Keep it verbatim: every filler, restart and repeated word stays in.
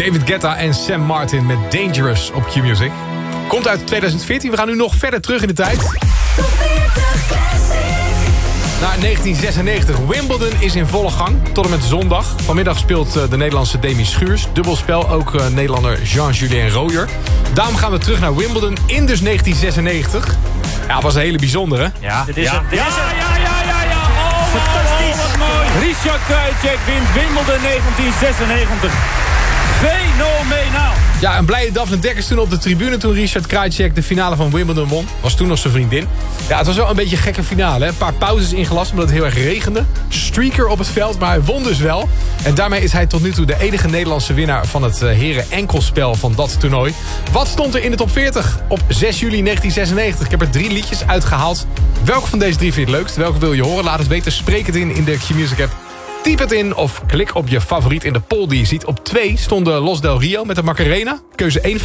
David Guetta en Sam Martin met Dangerous op Q-Music. Komt uit tweeduizend veertien. We gaan nu nog verder terug in de tijd. Naar negentien zesennegentig. Wimbledon is in volle gang. Tot en met zondag. Vanmiddag speelt de Nederlandse Demi Schuurs. Dubbelspel, ook uh, Nederlander Jean-Julien Royer. Daarom gaan we terug naar Wimbledon in dus negentien zesennegentig. Ja, het was een hele bijzondere. Ja, dit is ja. een, dit ja, is een... ja, ja, ja, ja. Oh, fantastisch. Oh, wat mooi. Richard Krajicek wint Wimbledon negentien zesennegentig. Fenomenaal. Ja, een blije Daphne Dekkers toen op de tribune toen Richard Krajicek de finale van Wimbledon won. Was toen nog zijn vriendin. Ja, het was wel een beetje een gekke finale. Hè? Een paar pauzes ingelast omdat het heel erg regende. Streaker op het veld, maar hij won dus wel. En daarmee is hij tot nu toe de enige Nederlandse winnaar van het uh, heren enkelspel van dat toernooi. Wat stond er in de top veertig op zes juli negentien zesennegentig? Ik heb er drie liedjes uitgehaald. Welke van deze drie vind je het leukst? Welke wil je horen? Laat het weten. Spreek het in in de Q-Music app. Typ het in of klik op je favoriet in de poll die je ziet. Op twee stonden Los Del Rio met de Macarena. Keuze één.